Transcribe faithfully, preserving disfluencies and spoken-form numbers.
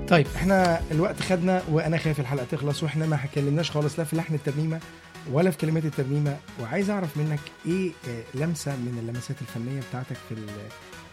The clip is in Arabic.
طيب احنا الوقت خدنا، وانا خايف الحلقه تخلص واحنا ما اتكلمناش خالص لا في لحن الترنيمه ولا في كلمات الترنيمه. وعايز اعرف منك ايه لمسه من اللمسات الفنيه بتاعتك في